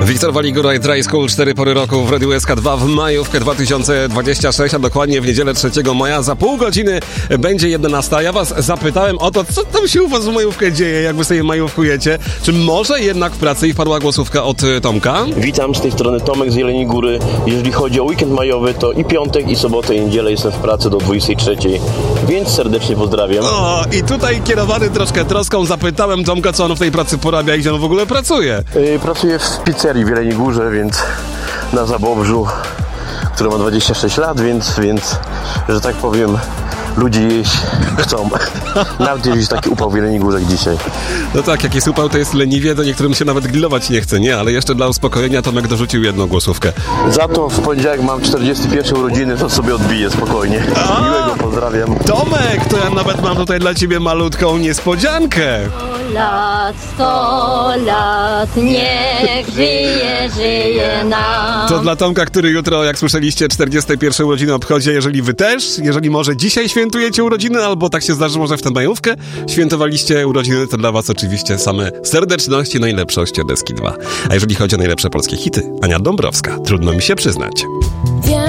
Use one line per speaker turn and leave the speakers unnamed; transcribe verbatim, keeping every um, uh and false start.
Wiktor Waligura i Dry School, cztery pory roku w Radiu S K dwa w majówkę dwa tysiące dwudziestego szóstego, a dokładnie w niedzielę trzeciego maja. Za pół godziny będzie jedenasta. Ja was zapytałem o to, co tam się u was w majówkę dzieje, jak wy sobie majówkujecie. Czy może jednak w pracy i wpadła głosówka od Tomka?
Witam, z tej strony Tomek z Jeleniej Góry. Jeżeli chodzi o weekend majowy, to i piątek, i sobotę, i niedzielę jestem w pracy do dwudziestej trzeciej, więc serdecznie pozdrawiam.
O, i tutaj kierowany troszkę troską zapytałem Tomka, co on w tej pracy porabia i gdzie on w ogóle pracuje.
Yy, pracuję w pizzerii w Jeleniej Górze, więc na Zabobrzu, który ma dwadzieścia sześć lat, więc, więc że tak powiem, ludzie jeść chcą. Nawet jest taki upał w Jeleniej Górze jak dzisiaj.
No tak, jak jest upał, to jest leniwie, to niektórym się nawet grillować nie chce, nie? Ale jeszcze dla uspokojenia Tomek dorzucił jedną głosówkę.
Za to w poniedziałek mam czterdzieste pierwsze urodziny, to sobie odbiję spokojnie.
A,
miłego, pozdrawiam.
Tomek, to ja nawet mam tutaj dla ciebie malutką niespodziankę.
sto lat, sto lat, niech żyje, żyje nam.
To dla Tomka, który jutro, jak słyszeliście, czterdzieste pierwsze urodziny obchodzi. Jeżeli wy też, jeżeli może dzisiaj świętujecie urodziny, albo tak się zdarzy, może w tę majówkę świętowaliście urodziny, to dla was oczywiście same serdeczności, najlepszości od Deski dwa. A jeżeli chodzi o najlepsze polskie hity, Ania Dąbrowska, trudno mi się przyznać.